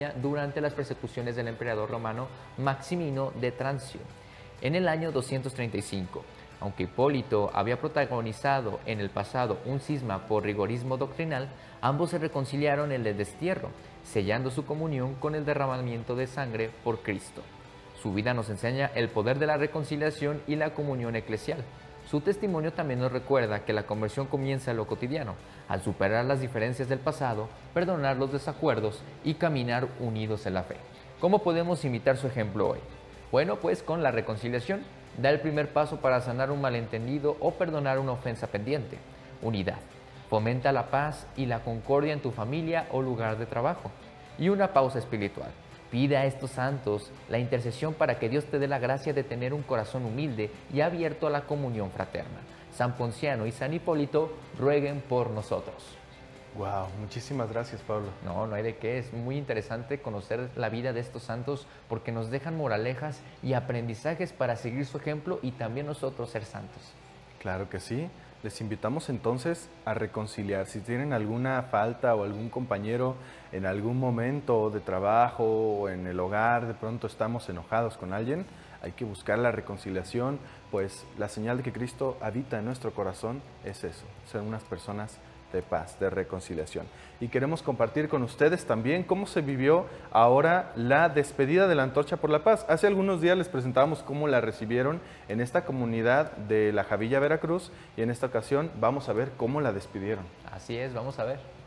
durante las persecuciones del emperador romano Maximino de Trancio en el año 235. Aunque Hipólito había protagonizado en el pasado un cisma por rigorismo doctrinal, ambos se reconciliaron en el destierro, sellando su comunión con el derramamiento de sangre por Cristo. Su vida nos enseña el poder de la reconciliación y la comunión eclesial. Su testimonio también nos recuerda que la conversión comienza en lo cotidiano, al superar las diferencias del pasado, perdonar los desacuerdos y caminar unidos en la fe. ¿Cómo podemos imitar su ejemplo hoy? Bueno, pues con la reconciliación, da el primer paso para sanar un malentendido o perdonar una ofensa pendiente. Unidad. Fomenta la paz y la concordia en tu familia o lugar de trabajo. Y una pausa espiritual. Pide a estos santos la intercesión para que Dios te dé la gracia de tener un corazón humilde y abierto a la comunión fraterna. San Ponciano y San Hipólito rueguen por nosotros. Wow, muchísimas gracias, Pablo. No hay de qué. Es muy interesante conocer la vida de estos santos porque nos dejan moralejas y aprendizajes para seguir su ejemplo y también nosotros ser santos. Claro que sí. Les invitamos entonces a reconciliar. Si tienen alguna falta o algún compañero en algún momento de trabajo o en el hogar, de pronto estamos enojados con alguien, hay que buscar la reconciliación, pues la señal de que Cristo habita en nuestro corazón es eso, ser unas personas de paz, de reconciliación. Y queremos compartir con ustedes también cómo se vivió ahora la despedida de la Antorcha por la Paz. Hace algunos días les presentamos cómo la recibieron en esta comunidad de La Javilla, Veracruz, y en esta ocasión vamos a ver cómo la despidieron. Así es, vamos a ver.